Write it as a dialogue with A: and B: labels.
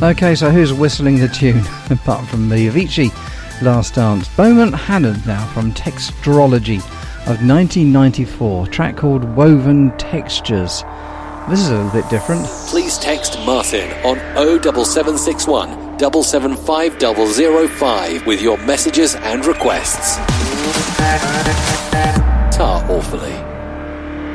A: Okay, so who's whistling the tune apart from me? Avicii, Last Dance. Beaumont Hannard now from Textrology of 1994, track called Woven Textures. This is a little bit different.
B: Please text Martin on 07761 775005 with your messages and requests. Tar Awfully.